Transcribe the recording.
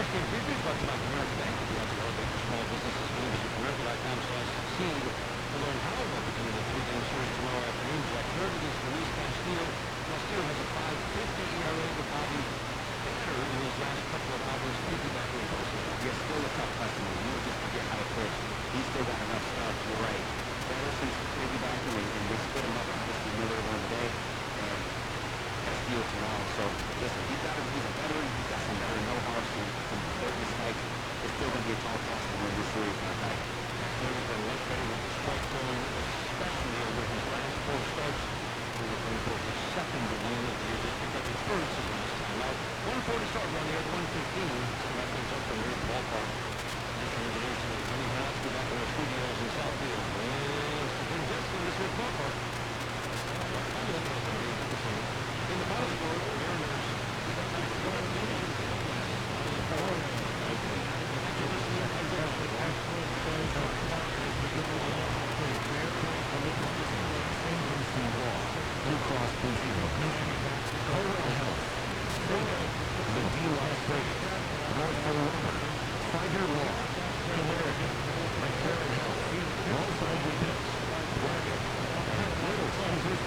first game preview brought to you by Comerica Bank. If you want to elevate your small business's game, visit Comerica.com/succeed to learn how they'll begin the three-game series tomorrow afternoon. Jack Hurd against Luis Castillo. Castillo has a 5.50 ERA, but Bobby better in his last couple of outings. Piggyback in Boston. Yes, still a tough customer. You don't just forget how to pitch. He's still got enough stuff. You're right. Better since piggybacking, and they split him up. Obviously, Miller won today, and Castillo tomorrow. So, listen, he's a veteran. He's got some better know-how, some certain strikes. It's still going to be a tall task to win this series tonight. Castillo's been much better with the strike zone, especially over his last 4 starts. He was going for his second win of the year. Just picked up his first his last time out. 140 start run here, 115. So that brings up from here at the ballpark. National Engineers and Tony House be back in our studios in Southfield. And Stephen Jetson, this week's ballpark. In the bottom of the board, Mariners. Blue Cross Blue Shield, Colorado Health, the DUI Brady, Northfield Lumber, Figer Law, Comerica, McCarran Health, Roadside Repairs, Bracket, and Little Caesars